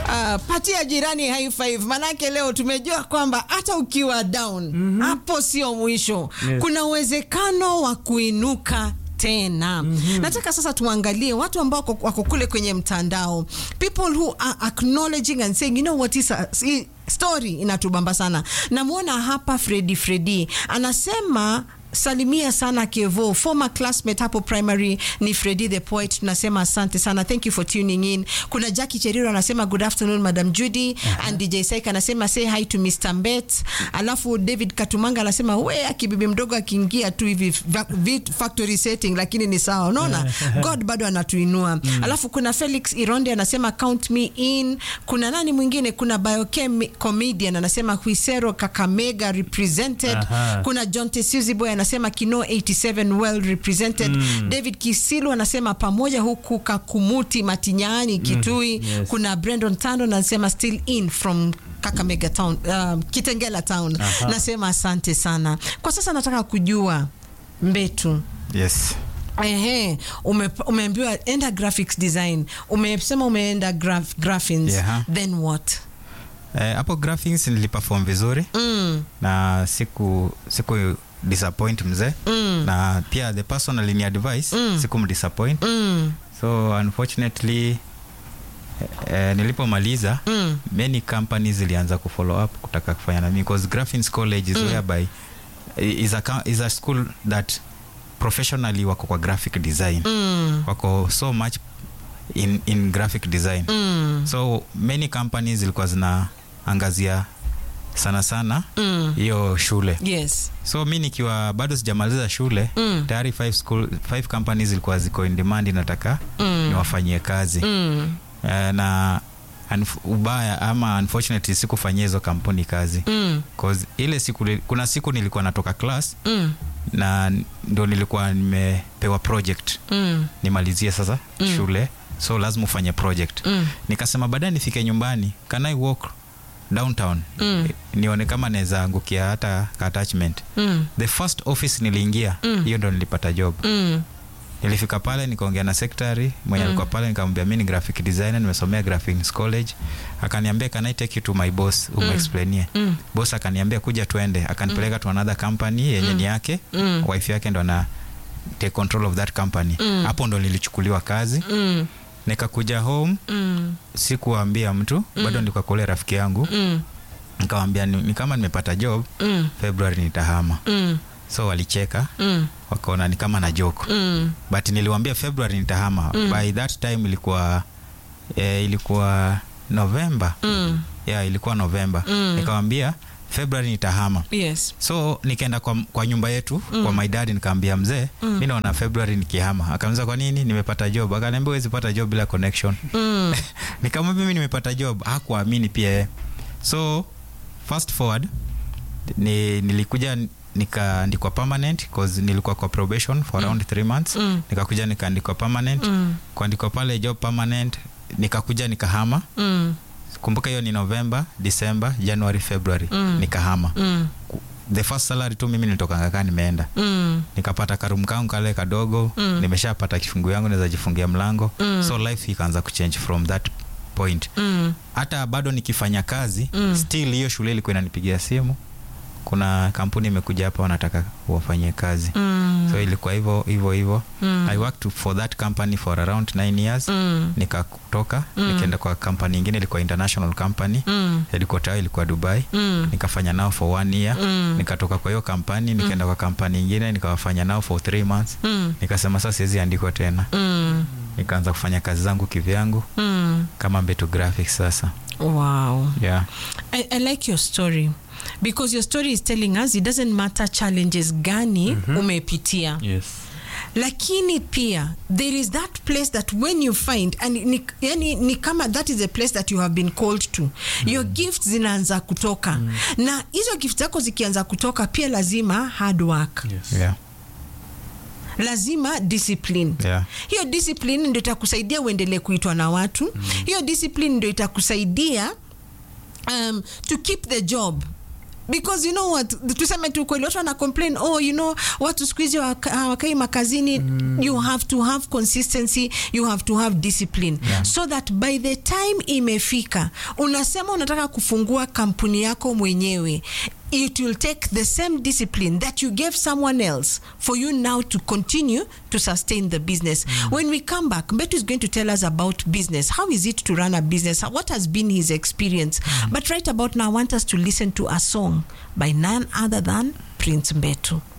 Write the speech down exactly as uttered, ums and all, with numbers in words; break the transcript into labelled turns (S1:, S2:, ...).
S1: Uh, patia jirani high five, manake leo tumejua kwamba hata ukiwa down hapo mm-hmm. sio mwisho. Yes. Kuna uwezekano wa kuinuka tena. Mm-hmm. Nataka sasa tuangalie watu ambao wako kule kwenye mtandao, people who are acknowledging and saying, you know what is a, story inatubamba sana. Namuona hapa Freddy Freddy anasema salimia sana Kevo, former classmate hapo primary ni Freddy the Poet. Tunasema asante sana, thank you for tuning in. Kuna Jackie Cheriro anasema good afternoon Madam Judy. Uh-huh. And D J Saika anasema say hi to Mister Mbet. Alafu David Katumanga anasema we akibibi mdogo akiingia tu hivi factory setting lakini ni sawa, unaona. God bado anatuinua. Mm. Alafu kuna Felix Ironde anasema count me in. Kuna nani mwingine? Kuna Biochem comedian anasema Huisero Kakamega represented. Uh-huh. Kuna John Tesuzi Boy anasema Kino eighty-seven well represented. Mm. David Kisilu anasema pamoja huku Kakumuti Matinyani Kitui. Mm. Yes. Kuna Brandon Tando anasema still in from Kakamega town, uh, Kitengela town. Aha. Nasema asante sana. Kwa sasa nataka kujua Mbetu.
S2: Yes.
S1: Ehe, ume, umeambiwa enda graphics design. Umesema umeenda graph, graphics. Yeah. Then what?
S2: Eh, hapo graphics niliperform vizuri. Mm. Na siku siku disappoint mzee. Mm. Na pia the personal in advice mm. siku mdisappoint. Mm. So unfortunately eh, nilipomaliza mm. many companies zilianza kufollow up kutaka kufanya na mimi because Graphics College is mm. whereby is a is a school that professionally wako kwa graphic design. Mm. Wako so much in in graphic design. Mm. So many companies zilikuwa zinaangazia sana sana hiyo mm. shule. Yes. So mimi nikiwa bado sijamaliza shule, mm. tayari five school five companies zilikuwa ziko in demand nataka mm. niwafanyie kazi. Mm. Uh, na unf- ubaya ama unfortunately sikufanyia hizo kampuni kazi. Mm. Cause ile siku kuna siku nilikuwa natoka class mm. na ndio nilikuwa nimepewa project. Mm. Nimalizie sasa mm. shule. So lazima ufanye project. Mm. Nikasema baadaye nifike nyumbani, can I walk downtown mm. nione kama naweza angukia hata attachment. Mm. The first office niliingia hiyo mm. ndo nilipata job. Mm. Nilifika pale nikaongea na secretary mwenye alikuwa mm. pale, nikamwambia mimi ni graphic designer nimesomea Graphics College. Akaniambia can I take you to my boss um mm. explainie. Mm. Boss akaniambia kuja tuende, akanipeleka mm. to another company yenye mm. ni yake mm. wife yake ndo ana take control of that company. Hapo mm. ndo nilichukuliwa kazi. Mm. Nikakuja home mm. sikuambia mtu mm. bado nilikuwa kule rafiki yangu. Mm. Nikamwambia ni, ni kama nimepata job mm. February nitahama. Mm. So walicheka mm. wakaona ni kama na joke. Mm. But niliwaambia February nitahama. Mm. By that time ilikuwa eh, ilikuwa November. Mm. Yeah, ilikuwa November. Mm. Nikamwambia February nitahama. Yes. So nikaenda kwa, kwa nyumba yetu mm. kwa my dad nikamwambia mzee mm. mimi naona February nikihama. Akaniambia kwa nini? Nimepata job. Akaniambia huwezi pata job bila connection. Mm. Nikamwambia mimi nimepata job. Hakuamini pia. So fast forward ni nilikuja nikaandikwa permanent cause nilikuwa kwa probation for mm. around three months. Mm. Nikakuja nikaandikwa permanent. Mm. Kuandikwa pale job permanent nikakuja nikahama. Mm. Kumbuka hiyo ni November, December, January, February. Mm. Nikahama. Mm. The first salary tu mimi nilitoka ngaka nimeenda. Mm. Nikapata karum kangu kale kadogo. Mm. Nimeshapata kifungu yangu naweza jifungia mlango. Mm. So life ikaanza kuchange from that point. Mm. Hata bado nikifanya kazi, mm. still hiyo shule ilikuwa inanipigia simu. Kuna kampuni imekuja hapa wanataka wafanyie kazi. Mm. So ilikuwa hivyo hivyo hivyo. Mm. I worked for that company for around nine years. Mm. Nikatoka, mm. nikaenda kwa company nyingine ilikuwa international company. Mm. Headquarters ilikuwa Dubai. Mm. Nikafanya nao for one year. Mm. Nikatoka kwa hiyo company nikaenda mm. kwa company nyingine nikawafanya nao for three months. Mm. Nikasema sasa siwezi andikwa tena. Mm. Nikaanza kufanya kazi zangu kivyangu. Mm. Kama Mbetu Graphics sasa.
S1: Wow.
S2: Yeah.
S1: I, I like your story. Because your story is telling us it doesn't matter challenges gani mm-hmm. umepitia.
S2: Yes.
S1: Lakini pia there is that place that when you find and ni, yani, ni kama that is a place that you have been called to. Mm. Your gifts zinaanza kutoka. Mm. Na hizo gifts zako zikianza kutoka pia lazima hard work.
S2: Yes. Yeah.
S1: Lazima discipline. Yeah. Hiyo discipline ndio itakusaidia uendelee kuitwa na watu. Mm. Hiyo discipline ndio itakusaidia um, to keep the job because you know what, tuseme tu kweli, watu wana complain, oh you know watu siku hizi hawakai makazini. mm. You have to have consistency, you have to have discipline, yeah. So that by the time imefika unasema unataka kufungua kampuni yako mwenyewe, it will take the same discipline that you gave someone else for you now to continue to sustain the business. Mm. When we come back, Mbetu is going to tell us about business. How is it to run a business? What has been his experience? Mm. But right about now, I want us to listen to a song by none other than Prince Mbetu.